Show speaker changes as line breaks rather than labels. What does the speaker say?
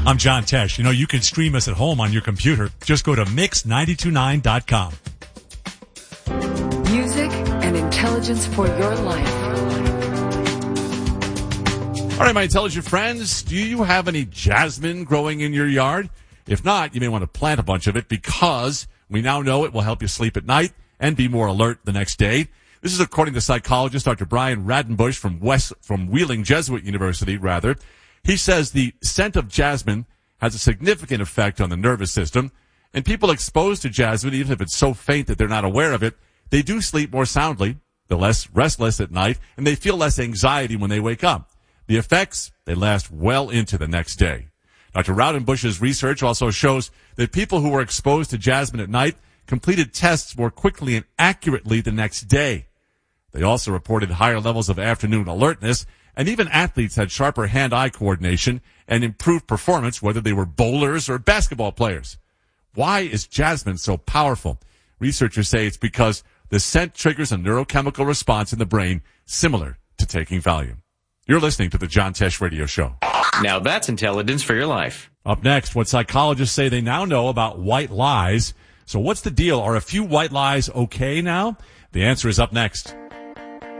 I'm John Tesh. You know, you can stream us at home on your computer. Just go to mix929.com.
Music and intelligence for your life.
All right, my intelligent friends, do you have any jasmine growing in your yard? If not, you may want to plant a bunch of it because we now know it will help you sleep at night and be more alert the next day. This is according to psychologist Dr. Brian Radenbush from Wheeling Jesuit University, He says the scent of jasmine has a significant effect on the nervous system, and people exposed to jasmine, even if it's so faint that they're not aware of it, they do sleep more soundly, they're less restless at night, and they feel less anxiety when they wake up. The effects, they last well into the next day. Dr. Radenbush's research also shows that people who were exposed to jasmine at night completed tests more quickly and accurately the next day. They also reported higher levels of afternoon alertness, and even athletes had sharper hand-eye coordination and improved performance, whether they were bowlers or basketball players. Why is jasmine so powerful? Researchers say it's because the scent triggers a neurochemical response in the brain similar to taking Valium. You're listening to the John Tesh Radio Show.
Now that's intelligence for your life.
Up next, what psychologists say they now know about white lies. So what's the deal? Are a few white lies okay now? The answer is up next.